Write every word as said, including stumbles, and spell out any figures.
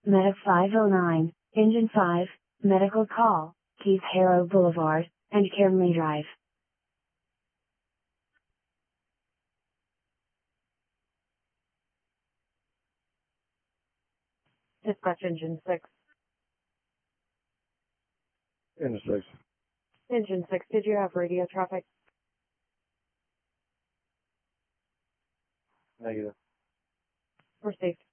Medic five oh nine, Engine five, medical call, Keith Harrow Boulevard, and Cairnley Drive. Dispatch Engine six. Engine six. Engine six, did you have radio traffic? Negative. For safety